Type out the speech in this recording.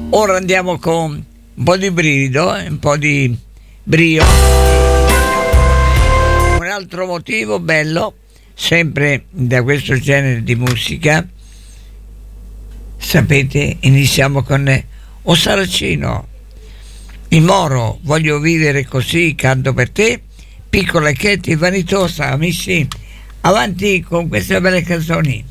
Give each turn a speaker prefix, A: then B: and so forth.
A: Ora andiamo con un po' di brivido, un po' di brio. Un altro motivo bello, sempre da questo genere di musica, sapete, iniziamo con O Saracino, il Moro, voglio vivere così, canto per te, Piccola Chetti, vanitosa, amici, avanti con queste belle canzoni.